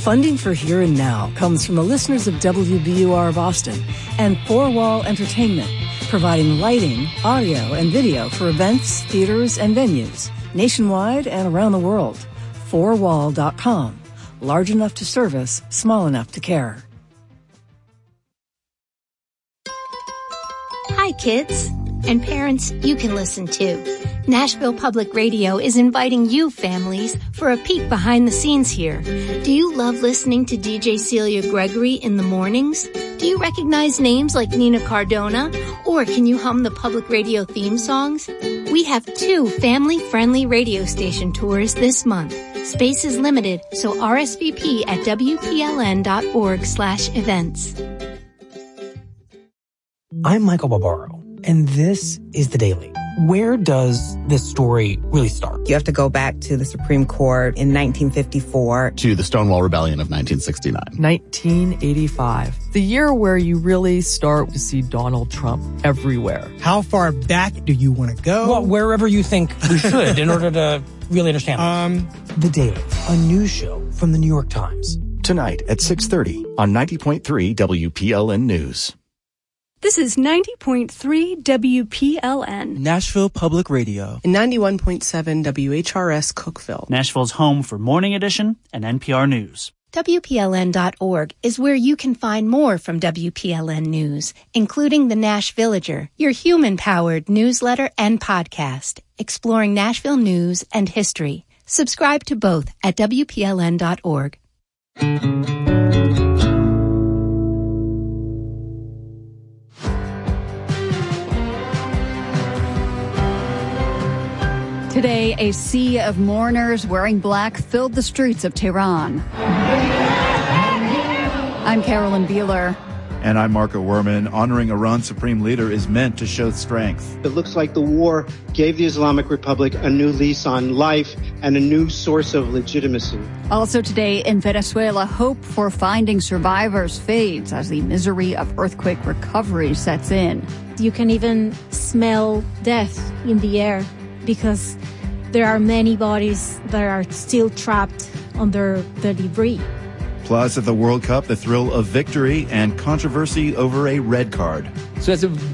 Funding for Here and Now comes from the listeners of WBUR Boston and Four Wall Entertainment, providing lighting, audio, and video for events, theaters, and venues nationwide and around the world. Fourwall.com. Large enough to service, small enough to care. Hi, kids. And parents you can listen to. Nashville Public Radio is inviting you, families, for a peek behind the scenes here. Do you love listening to DJ Celia Gregory in the mornings? Do you recognize names like Nina Cardona? Or can you hum the public radio theme songs? We have 2 family-friendly radio station tours this month. Space is limited, so RSVP at WPLN.org/events. I'm Michael Barbaro, and this is The Daily. Where does this story really start? You have to go back to the Supreme Court in 1954. To the Stonewall Rebellion of 1969. 1985. The year where you really start to see Donald Trump everywhere. How far back do you want to go? Well, wherever you think we should in order to really understand. The Daily, a news show from the New York Times. Tonight at 6:30 on 90.3 WPLN News. This is 90.3 WPLN. Nashville Public Radio. And 91.7 WHRS Cookeville. Nashville's home for Morning Edition and NPR News. WPLN.org is where you can find more from WPLN News, including the Nash Villager, your human-powered newsletter and podcast, exploring Nashville news and history. Subscribe to both at WPLN.org. Today, a sea of mourners wearing black filled the streets of Tehran. I'm Carolyn Beeler. And I'm Marco Werman. Honoring Iran's supreme leader is meant to show strength. It looks like the war gave the Islamic Republic a new lease on life and a new source of legitimacy. Also today in Venezuela, hope for finding survivors fades as the misery of earthquake recovery sets in. You can even smell death in the air, because there are many bodies that are still trapped under the debris. Plus, at the World Cup, the thrill of victory and controversy over a red card. So it's a